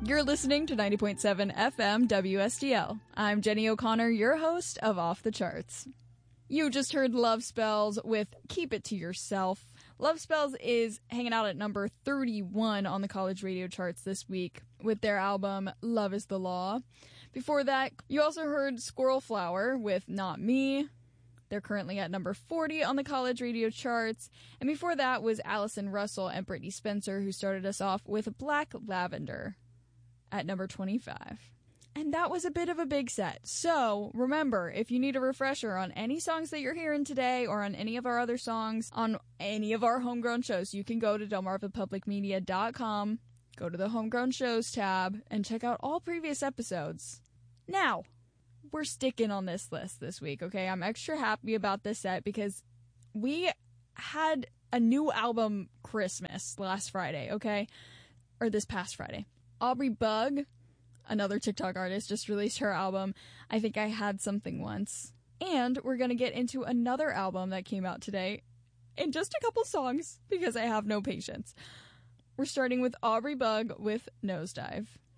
You're listening to 90.7 FM WSDL. I'm Jenny O'Connor, your host of Off the Charts. You just heard Love Spells with Keep It to Yourself. Love Spells is hanging out at number 31 on the college radio charts this week with their album Love is the Law. Before that, you also heard Squirrel Flower with Not Me. They're currently at number 40 on the college radio charts. And before that was Allison Russell and Brittany Spencer, who started us off with Black Lavender at number 25. And that was a bit of a big set. So remember, if you need a refresher on any songs that you're hearing today or on any of our other songs on any of our homegrown shows, you can go to delmarvapublicmedia.com, go to the Homegrown Shows tab, and check out all previous episodes. Now, we're sticking on this list this week, okay? I'm extra happy about this set because we had a new album Christmas last Friday, okay? Or this past Friday. Aubrey Bug, another TikTok artist, just released her album, I Think I Had Something Once. And we're going to get into another album that came out today in just a couple songs because I have no patience. We're starting with Aubrey Bug with Nosedive.